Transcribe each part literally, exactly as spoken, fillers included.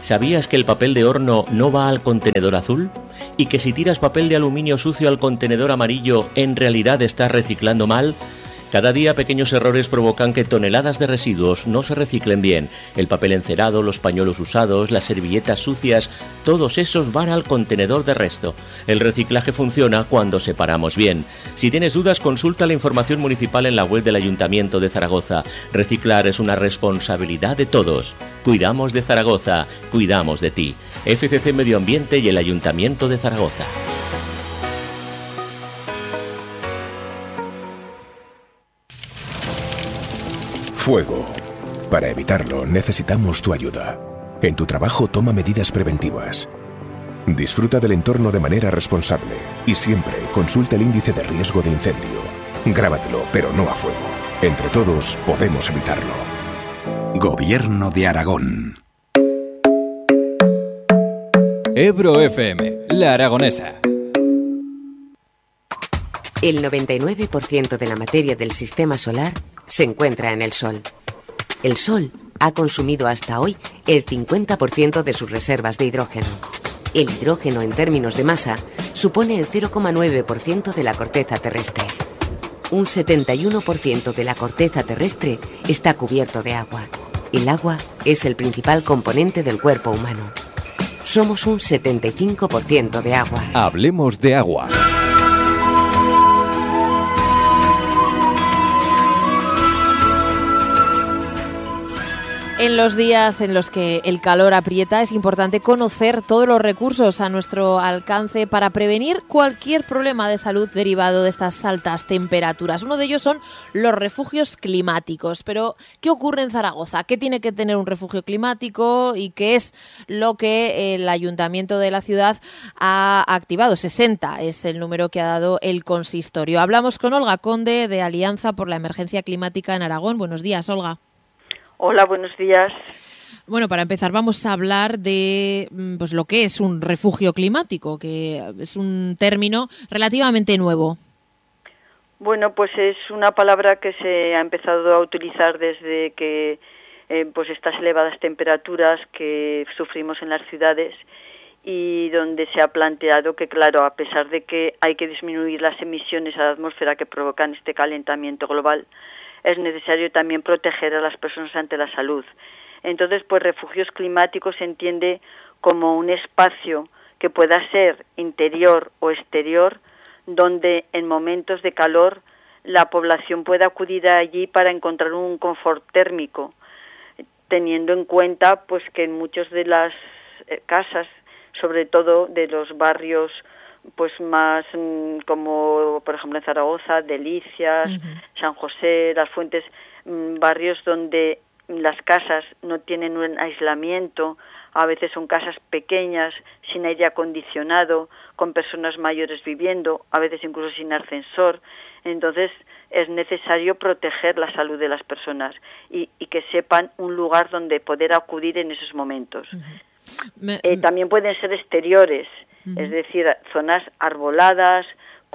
¿Sabías que el papel de horno no va al contenedor azul? ¿Y que si tiras papel de aluminio sucio al contenedor amarillo, en realidad estás reciclando mal? Cada día pequeños errores provocan que toneladas de residuos no se reciclen bien. El papel encerado, los pañuelos usados, las servilletas sucias, todos esos van al contenedor de resto. El reciclaje funciona cuando separamos bien. Si tienes dudas, consulta la información municipal en la web del Ayuntamiento de Zaragoza. Reciclar es una responsabilidad de todos. Cuidamos de Zaragoza, cuidamos de ti. F C C Medio Ambiente y el Ayuntamiento de Zaragoza. Fuego. Para evitarlo necesitamos tu ayuda. En tu trabajo toma medidas preventivas. Disfruta del entorno de manera responsable y siempre consulta el índice de riesgo de incendio. Grábatelo, pero no a fuego. Entre todos podemos evitarlo. Gobierno de Aragón. Ebro F M, La Aragonesa. El noventa y nueve por ciento de la materia del sistema solar se encuentra en el Sol. El Sol ha consumido hasta hoy el cincuenta por ciento de sus reservas de hidrógeno. El hidrógeno, en términos de masa, supone el cero coma nueve por ciento de la corteza terrestre. Un setenta y uno por ciento de la corteza terrestre está cubierto de agua. El agua es el principal componente del cuerpo humano. Somos un setenta y cinco por ciento de agua. Hablemos de agua. En los días en los que el calor aprieta es importante conocer todos los recursos a nuestro alcance para prevenir cualquier problema de salud derivado de estas altas temperaturas. Uno de ellos son los refugios climáticos. Pero, ¿qué ocurre en Zaragoza? ¿Qué tiene que tener un refugio climático y qué es lo que el Ayuntamiento de la ciudad ha activado? sesenta es el número que ha dado el consistorio. Hablamos con Olga Conde, de Alianza por la Emergencia Climática en Aragón. Buenos días, Olga. Hola, buenos días. Bueno, para empezar vamos a hablar de pues lo que es un refugio climático, que es un término relativamente nuevo. Bueno, pues es una palabra que se ha empezado a utilizar desde que eh, pues estas elevadas temperaturas que sufrimos en las ciudades, y donde se ha planteado que, claro, a pesar de que hay que disminuir las emisiones a la atmósfera que provocan este calentamiento global, es necesario también proteger a las personas ante la salud. Entonces, pues refugios climáticos se entiende como un espacio que pueda ser interior o exterior, donde en momentos de calor la población pueda acudir allí para encontrar un confort térmico, teniendo en cuenta pues que en muchas de las eh, casas, sobre todo de los barrios pues más mmm, como por ejemplo en Zaragoza, Delicias, uh-huh. San José, Las Fuentes, mmm, barrios donde las casas no tienen un aislamiento, a veces son casas pequeñas, sin aire acondicionado, con personas mayores viviendo, a veces incluso sin ascensor. Entonces es necesario proteger la salud de las personas y, y que sepan un lugar donde poder acudir en esos momentos. Uh-huh. Me... Eh, también pueden ser exteriores, uh-huh. es decir, zonas arboladas,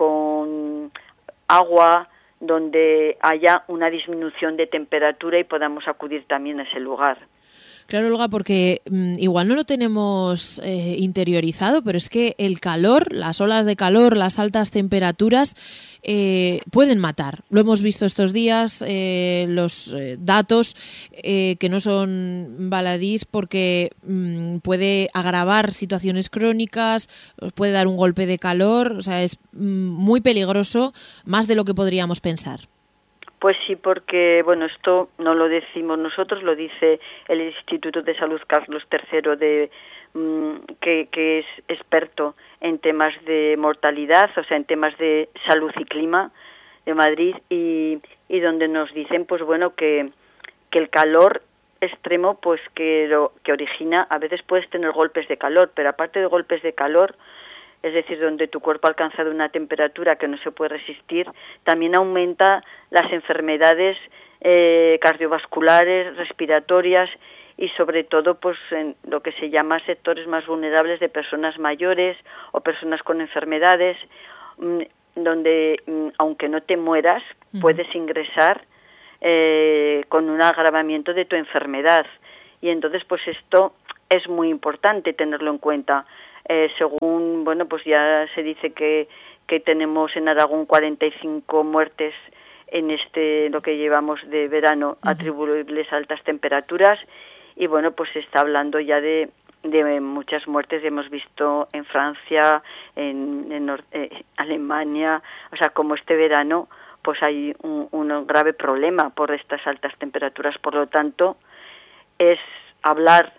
con agua, donde haya una disminución de temperatura y podamos acudir también a ese lugar. Claro, Olga, porque mmm, igual no lo tenemos eh, interiorizado, pero es que el calor, las olas de calor, las altas temperaturas eh, pueden matar. Lo hemos visto estos días, eh, los eh, datos eh, que no son baladís, porque mmm, puede agravar situaciones crónicas, puede dar un golpe de calor, o sea, es mmm, muy peligroso, más de lo que podríamos pensar. Pues sí, porque, bueno, esto no lo decimos nosotros, lo dice el Instituto de Salud Carlos tercero, de, mmm, que, que es experto en temas de mortalidad, o sea, en temas de salud y clima de Madrid, y, y donde nos dicen, pues bueno, que, que el calor extremo, pues que lo que origina, a veces puedes tener golpes de calor, pero aparte de golpes de calor, es decir, donde tu cuerpo ha alcanzado una temperatura que no se puede resistir, también aumenta las enfermedades eh, cardiovasculares, respiratorias y sobre todo pues en lo que se llama sectores más vulnerables de personas mayores o personas con enfermedades, mmm, donde mmm, aunque no te mueras, uh-huh. puedes ingresar eh, con un agravamiento de tu enfermedad. Y entonces pues esto es muy importante tenerlo en cuenta. Eh, según, bueno, pues ya se dice que, que tenemos en Aragón cuarenta y cinco muertes en este, lo que llevamos de verano, uh-huh. atribuibles a altas temperaturas, y bueno, pues se está hablando ya de, de muchas muertes. Hemos visto en Francia, en, en eh, Alemania, o sea, como este verano, pues hay un, un grave problema por estas altas temperaturas. Por lo tanto, es hablar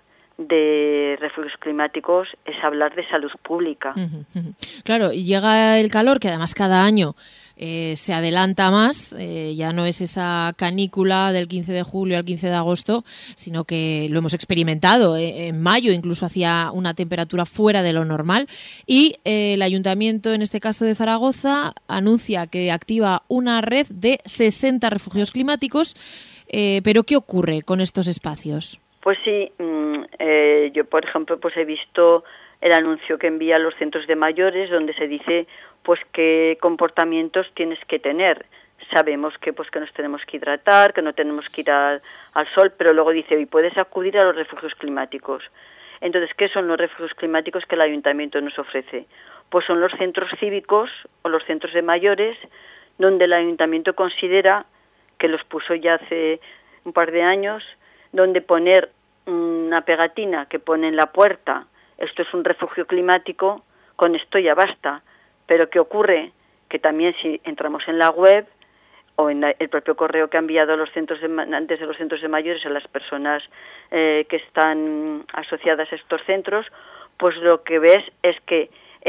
de refugios climáticos, es hablar de salud pública. Uh-huh, uh-huh. Claro, y llega el calor, que además cada año eh, se adelanta más, eh, ya no es esa canícula del quince de julio al quince de agosto, sino que lo hemos experimentado. Eh, en mayo incluso hacía una temperatura fuera de lo normal, y eh, el Ayuntamiento, en este caso de Zaragoza, anuncia que activa una red de sesenta refugios climáticos. Eh, ¿Pero qué ocurre con estos espacios? Pues sí, eh, yo por ejemplo pues he visto el anuncio que envía a los centros de mayores, donde se dice pues qué comportamientos tienes que tener. Sabemos que pues que nos tenemos que hidratar, que no tenemos que ir al, al sol, pero luego dice, hoy puedes acudir a los refugios climáticos. Entonces, ¿qué son los refugios climáticos que el Ayuntamiento nos ofrece? Pues son los centros cívicos o los centros de mayores, donde el Ayuntamiento considera, que los puso ya hace un par de años, donde poner una pegatina que pone en la puerta, esto es un refugio climático, con esto ya basta. Pero ¿qué ocurre? Que también si entramos en la web o en la, el propio correo que ha enviado a los centros de, desde los centros de mayores a las personas eh, que están asociadas a estos centros, pues lo que ves es que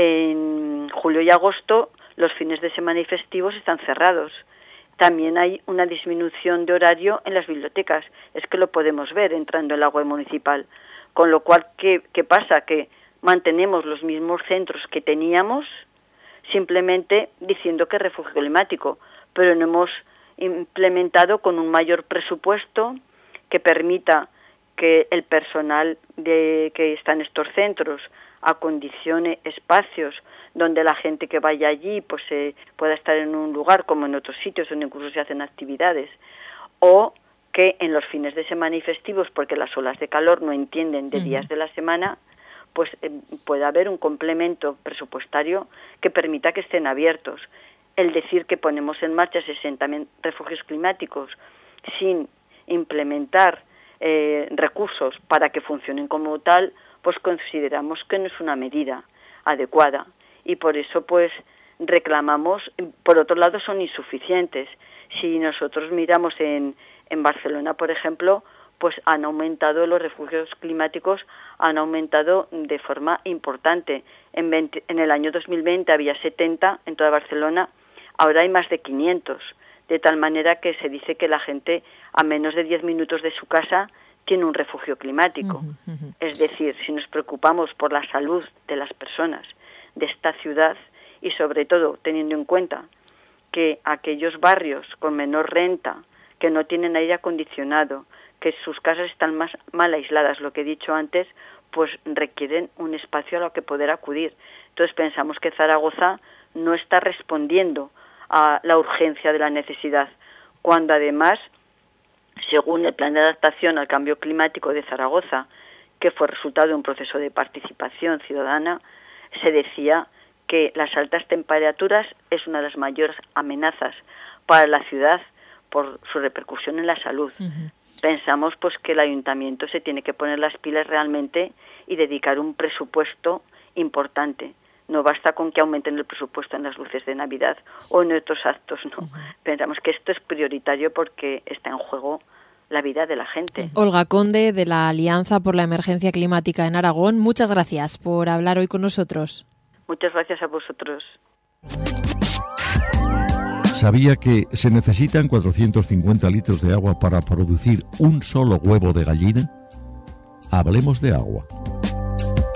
en julio y agosto los fines de semana y festivos están cerrados. También hay una disminución de horario en las bibliotecas. Es que lo podemos ver entrando en la web municipal. Con lo cual, ¿qué, qué pasa? Que mantenemos los mismos centros que teníamos, simplemente diciendo que es refugio climático, pero no hemos implementado con un mayor presupuesto que permita que el personal de, que está en estos centros acondicione espacios donde la gente que vaya allí pues eh, pueda estar en un lugar como en otros sitios donde incluso se hacen actividades, o que en los fines de semana y festivos, porque las olas de calor no entienden de uh-huh. días de la semana, pues eh, pueda haber un complemento presupuestario que permita que estén abiertos. El decir que ponemos en marcha sesenta refugios climáticos sin implementar eh, recursos para que funcionen como tal, pues consideramos que no es una medida adecuada. Y por eso pues reclamamos, por otro lado son insuficientes. Si nosotros miramos en, en Barcelona, por ejemplo, pues han aumentado los refugios climáticos, han aumentado de forma importante. En, veinte, en el año dos mil veinte había setenta en toda Barcelona, ahora hay más de quinientos, de tal manera que se dice que la gente a menos de diez minutos de su casa tiene un refugio climático. Uh-huh, uh-huh. Es decir, si nos preocupamos por la salud de las personas de esta ciudad, y sobre todo teniendo en cuenta que aquellos barrios con menor renta, que no tienen aire acondicionado, que sus casas están más mal aisladas, lo que he dicho antes, pues requieren un espacio a lo que poder acudir. Entonces pensamos que Zaragoza no está respondiendo a la urgencia de la necesidad, cuando además, según el Plan de Adaptación al Cambio Climático de Zaragoza, que fue resultado de un proceso de participación ciudadana, se decía que las altas temperaturas es una de las mayores amenazas para la ciudad por su repercusión en la salud. Uh-huh. Pensamos pues que el Ayuntamiento se tiene que poner las pilas realmente y dedicar un presupuesto importante. No basta con que aumenten el presupuesto en las luces de Navidad o en otros actos, no. Uh-huh. Pensamos que esto es prioritario porque está en juego la vida de la gente. Olga Conde, de la Alianza por la Emergencia Climática en Aragón, muchas gracias por hablar hoy con nosotros. Muchas gracias a vosotros. ¿Sabía que se necesitan cuatrocientos cincuenta litros de agua para producir un solo huevo de gallina? Hablemos de agua.